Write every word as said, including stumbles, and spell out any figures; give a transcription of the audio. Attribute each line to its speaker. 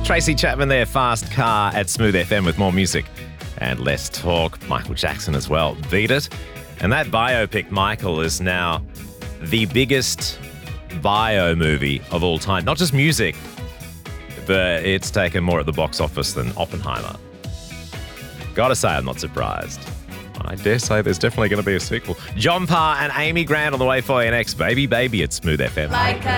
Speaker 1: Tracy Chapman there, Fast Car at Smooth F M with more music and less talk. Michael Jackson as well. Beat It. And that biopic, Michael, is now the biggest bio movie of all time. Not just music, but it's taken more at the box office than Oppenheimer. Gotta say, I'm not surprised. I dare say there's definitely going to be a sequel. John Parr and Amy Grant on the way for you next. Baby, baby, it's Smooth F M.
Speaker 2: Like a